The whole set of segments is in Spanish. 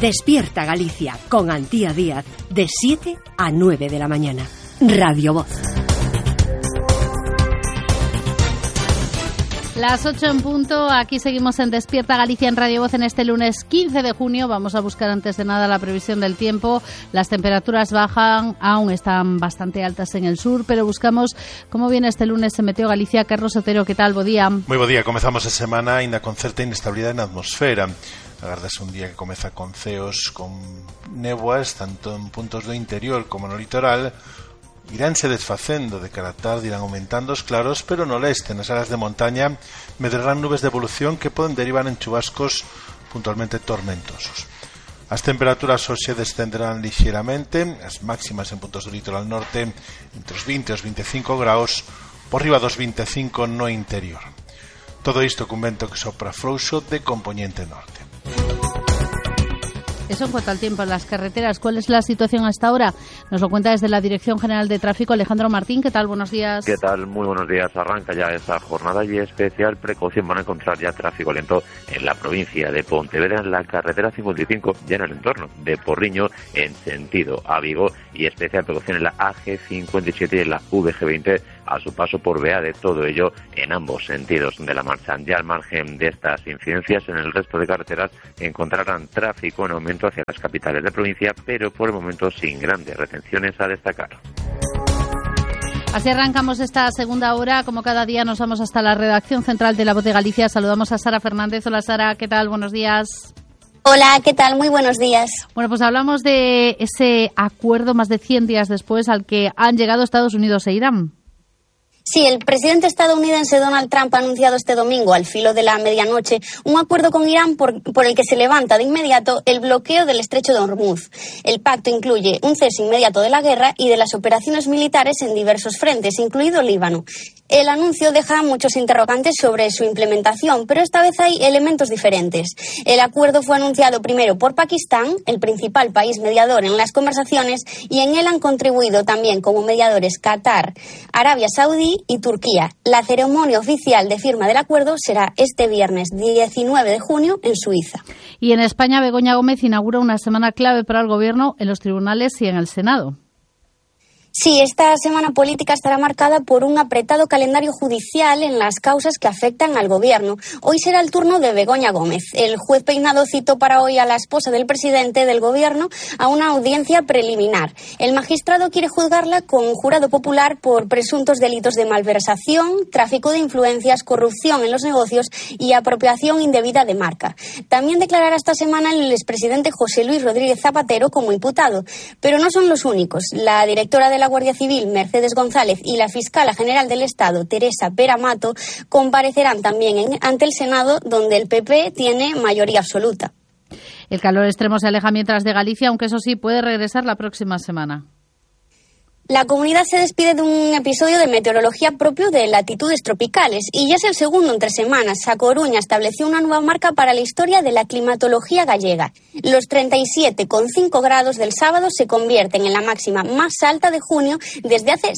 Despierta Galicia con Antía Díaz de 7 a 9 de la mañana. Radio Voz. Las 8 en punto, aquí seguimos en Despierta Galicia en Radio Voz en este lunes 15 de junio. Vamos a buscar antes de nada la previsión del tiempo. Las temperaturas bajan, aún están bastante altas en el sur, pero buscamos cómo viene este lunes en Meteo Galicia. Carlos Otero, ¿qué tal? Bo día. Moi bo día, comezamos a semana ainda con certa inestabilidade na atmosfera. Agardase un día que comeza con ceos, con néboas, tanto en puntos do interior como no litoral. Iránse desfacendo de cara á tarde, irán aumentando os claros, pero no leste, nas áreas de montaña, medrarán nubes de evolución que poden derivar en chubascos puntualmente tormentosos. As temperaturas hoxe descenderán lixeiramente, as máximas en puntos do litoral norte entre os 20 e os 25 graus, por riba dos 25 no interior. Todo isto cun vento que sopra frouxo de compoñente norte. Eso en cuanto al tiempo en las carreteras. ¿Cuál es la situación hasta ahora? Nos lo cuenta desde la Dirección General de Tráfico Alejandro Martín. ¿Qué tal? Buenos días. ¿Qué tal? Muy buenos días. Arranca ya esta jornada y especial precaución. Van a encontrar ya tráfico lento en la provincia de Pontevedra, en la carretera 55, ya en el entorno de Porriño, en sentido a Vigo, y especial precaución en la AG57 y en la VG20 a su paso por Beade, todo ello en ambos sentidos de la marcha. Ya al margen de estas incidencias, en el resto de carreteras encontrarán tráfico en aumento hacia las capitales de provincia, pero por el momento sin grandes retenciones a destacar. Así arrancamos esta segunda hora. Como cada día nos vamos hasta la redacción central de La Voz de Galicia. Saludamos a Sara Fernández. Hola Sara, ¿qué tal? Buenos días. Hola, ¿qué tal? Muy buenos días. Bueno, pues hablamos de ese acuerdo más de 100 días después al que han llegado Estados Unidos e Irán. Sí, el presidente estadounidense Donald Trump ha anunciado este domingo, al filo de la medianoche, un acuerdo con Irán por el que se levanta de inmediato el bloqueo del estrecho de Hormuz. El pacto incluye un cese inmediato de la guerra y de las operaciones militares en diversos frentes, incluido Líbano. El anuncio deja muchos interrogantes sobre su implementación, pero esta vez hay elementos diferentes. El acuerdo fue anunciado primero por Pakistán, el principal país mediador en las conversaciones, y en él han contribuido también como mediadores Qatar, Arabia Saudí y Turquía. La ceremonia oficial de firma del acuerdo será este viernes 19 de junio en Suiza. Y en España, Begoña Gómez inaugura una semana clave para el Gobierno en los tribunales y en el Senado. Sí, esta semana política estará marcada por un apretado calendario judicial en las causas que afectan al gobierno. Hoy será el turno de Begoña Gómez. El juez Peinado citó para hoy a la esposa del presidente del gobierno a una audiencia preliminar. El magistrado quiere juzgarla con jurado popular por presuntos delitos de malversación, tráfico de influencias, corrupción en los negocios y apropiación indebida de marca. También declarará esta semana el expresidente José Luis Rodríguez Zapatero como imputado. Pero no son los únicos. La directora de la Guardia Civil, Mercedes González, y la fiscala general del Estado, Teresa Pera Mato, comparecerán también ante el Senado, donde el PP tiene mayoría absoluta. El calor extremo se aleja mientras de Galicia, aunque eso sí puede regresar la próxima semana. La comunidad se despide de un episodio de meteorología propio de latitudes tropicales y ya es el segundo en 3 semanas. A Coruña estableció una nueva marca para la historia de la climatología gallega. Los 37,5 grados del sábado se convierten en la máxima más alta de junio desde hace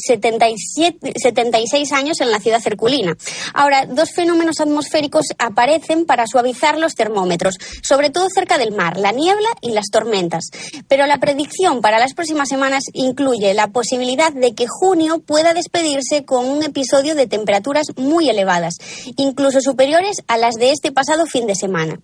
76 años en la ciudad herculina. Ahora, 2 fenómenos atmosféricos aparecen para suavizar los termómetros, sobre todo cerca del mar, la niebla y las tormentas. Pero la predicción para las próximas semanas incluye la posibilidad de que junio pueda despedirse con un episodio de temperaturas muy elevadas, incluso superiores a las de este pasado fin de semana.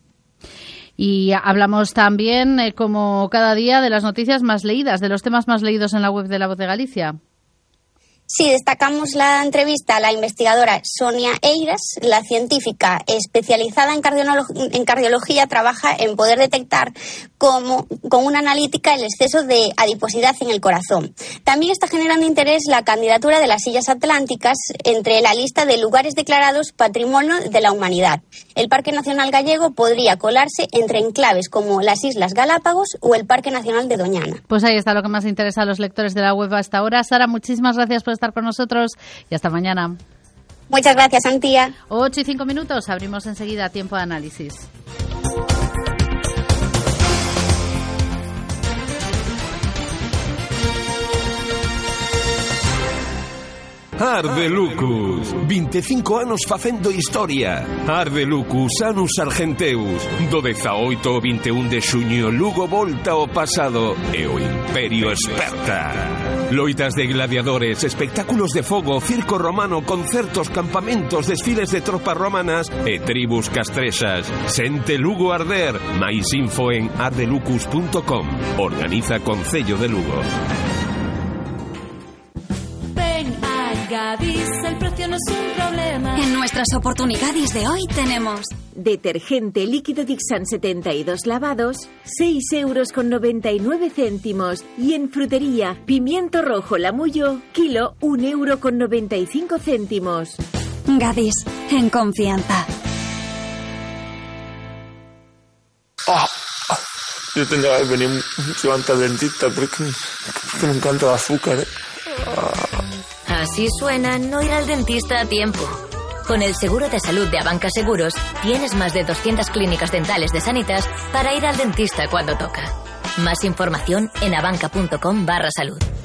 Y hablamos también, como cada día, de las noticias más leídas, de los temas más leídos en la web de La Voz de Galicia. Sí, destacamos la entrevista a la investigadora Sonia Eiras. La científica especializada en cardiología trabaja en poder detectar con una analítica el exceso de adiposidad en el corazón. También está generando interés la candidatura de las Islas Atlánticas entre la lista de lugares declarados Patrimonio de la Humanidad. El Parque Nacional Gallego podría colarse entre enclaves como las Islas Galápagos o el Parque Nacional de Doñana. Pues ahí está lo que más interesa a los lectores de la web hasta ahora. Sara, muchísimas gracias por estar con nosotros y hasta mañana. Muchas gracias, Antía. 8:05, abrimos enseguida tiempo de análisis. Ardelucus, 25 anos facendo historia. Ardelucus Annus Argenteus, do 18 ao 21 de xuño, Lugo volta ao pasado e o Imperio esperta. Loitas de gladiadores, espectáculos de fogo, circo romano, concertos, campamentos, desfiles de tropas romanas e tribus castrexas. Sente Lugo arder. Máis info en ardelucus.com. Organiza Concello de Lugo. Gadis, el precio no es un problema. En nuestras oportunidades de hoy tenemos detergente líquido Dixan 72 lavados, 6,99 €. Y en frutería, pimiento rojo Lamullo, kilo, 1,95 €. Gadis, en confianza. Yo tendría que venir mucho antes al dentista porque me encanta el azúcar. Así suena no ir al dentista a tiempo. Con el seguro de salud de Abanca Seguros, tienes más de 200 clínicas dentales de Sanitas para ir al dentista cuando toca. Más información en abanca.com/salud.